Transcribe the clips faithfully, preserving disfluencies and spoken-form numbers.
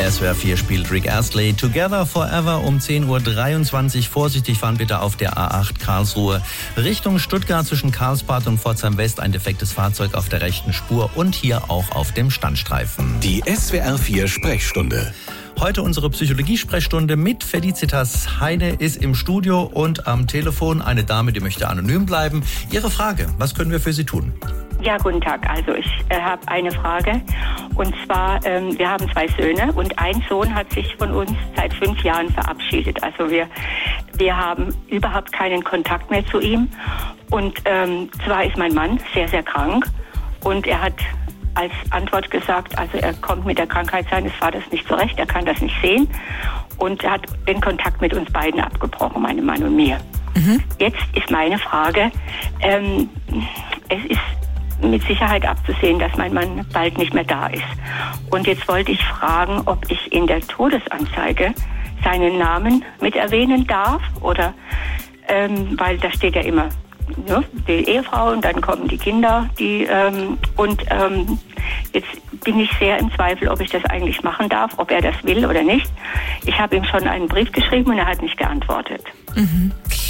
S W R vier spielt Rick Astley Together Forever um zehn Uhr dreiundzwanzig. Vorsichtig fahren bitte auf der A acht Karlsruhe Richtung Stuttgart zwischen Karlsbad und Pforzheim West. Ein defektes Fahrzeug auf der rechten Spur und hier auch auf dem Standstreifen. Die S W R vier Sprechstunde. Heute unsere Psychologie-Sprechstunde mit Felicitas Heine ist im Studio und am Telefon eine Dame, die möchte anonym bleiben. Ihre Frage, was können wir für Sie tun? Ja, guten Tag. Also ich äh, habe eine Frage. Und zwar, ähm, wir haben zwei Söhne und ein Sohn hat sich von uns seit fünf Jahren verabschiedet. Also wir, wir haben überhaupt keinen Kontakt mehr zu ihm. Und ähm, zwar ist mein Mann sehr, sehr krank und er hat als Antwort gesagt, also er kommt mit der Krankheit seines Vaters nicht zurecht, er kann das nicht sehen und er hat den Kontakt mit uns beiden abgebrochen, meinem Mann und mir. Mhm. Jetzt ist meine Frage, ähm, es ist mit Sicherheit abzusehen, dass mein Mann bald nicht mehr da ist. Und jetzt wollte ich fragen, ob ich in der Todesanzeige seinen Namen mit erwähnen darf oder, ähm, weil da steht ja immer, ne, die Ehefrau und dann kommen die Kinder, die ähm, und ähm, jetzt bin ich sehr im Zweifel, ob ich das eigentlich machen darf, ob er das will oder nicht. Ich habe ihm schon einen Brief geschrieben und er hat nicht geantwortet. Mhm.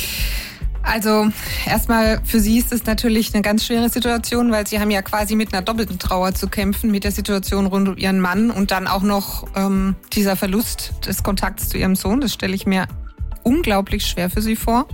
Also erstmal für Sie ist es natürlich eine ganz schwere Situation, weil Sie haben ja quasi mit einer doppelten Trauer zu kämpfen, mit der Situation rund um Ihren Mann und dann auch noch ähm, dieser Verlust des Kontakts zu Ihrem Sohn. Das stelle ich mir unglaublich schwer für Sie vor.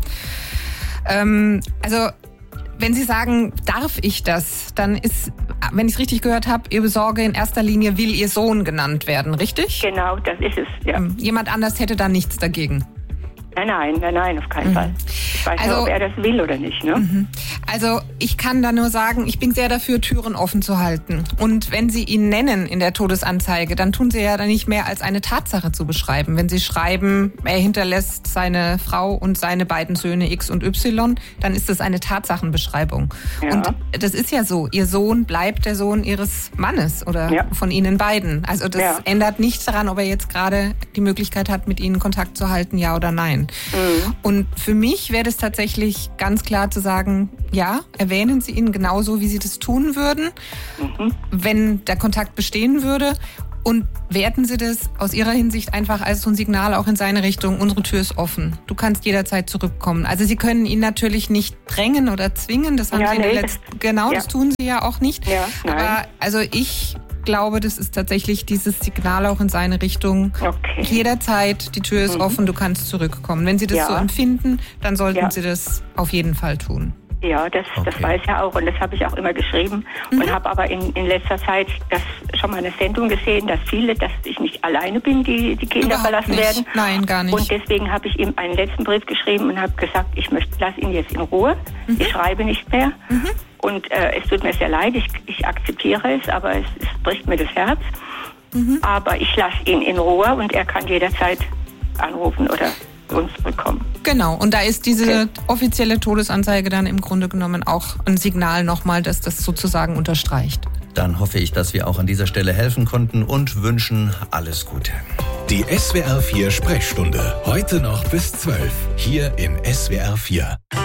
Ähm, also wenn Sie sagen, darf ich das, dann ist, wenn ich es richtig gehört habe, Ihre Sorge in erster Linie will Ihr Sohn genannt werden, richtig? Genau, das ist es, ja. Ähm, jemand anders hätte da nichts dagegen? Nein, nein, nein, nein, auf keinen mhm. Fall. Ich weiß also, nicht, ob er das will oder nicht, ne? Mhm. Also ich kann da nur sagen, ich bin sehr dafür, Türen offen zu halten. Und wenn Sie ihn nennen in der Todesanzeige, dann tun Sie ja dann nicht mehr als eine Tatsache zu beschreiben. Wenn Sie schreiben, er hinterlässt seine Frau und seine beiden Söhne X und Y, dann ist das eine Tatsachenbeschreibung. Ja. Und das ist ja so, Ihr Sohn bleibt der Sohn Ihres Mannes oder ja. von Ihnen beiden. Also das ja. ändert nichts daran, ob er jetzt gerade die Möglichkeit hat, mit Ihnen Kontakt zu halten, ja oder nein. Mhm. Und für mich wäre das tatsächlich ganz klar zu sagen, ja, erwähnen Sie ihn genauso, wie Sie das tun würden, mhm. wenn der Kontakt bestehen würde. Und werten Sie das aus Ihrer Hinsicht einfach als so ein Signal auch in seine Richtung, unsere Tür ist offen. Du kannst jederzeit zurückkommen. Also Sie können ihn natürlich nicht drängen oder zwingen, das haben ja, Sie in nee, der letzten, genau, ja. das tun Sie ja auch nicht. Ja, aber also ich glaube, das ist tatsächlich dieses Signal auch in seine Richtung. Okay. Jederzeit, die Tür ist mhm. offen, du kannst zurückkommen. Wenn Sie das ja. so empfinden, dann sollten ja. Sie das auf jeden Fall tun. Ja, das, okay. das weiß er auch und das habe ich auch immer geschrieben mhm. und habe aber in, in letzter Zeit das schon mal eine Sendung gesehen, dass viele, dass ich nicht alleine bin, die die Kinder Überhaupt verlassen nicht. werden. Nein, gar nicht. Und deswegen habe ich ihm einen letzten Brief geschrieben und habe gesagt, ich möchte, lass ihn jetzt in Ruhe, mhm. ich schreibe nicht mehr. Mhm. Und äh, es tut mir sehr leid, ich, ich akzeptiere es, aber es, es bricht mir das Herz. Mhm. Aber ich lasse ihn in Ruhe und er kann jederzeit anrufen oder zu uns zurückkommen. Genau, und da ist diese okay. offizielle Todesanzeige dann im Grunde genommen auch ein Signal nochmal, dass das sozusagen unterstreicht. Dann hoffe ich, dass wir auch an dieser Stelle helfen konnten und wünschen alles Gute. Die S W R vier Sprechstunde, heute noch bis zwölf, hier in S W R vier.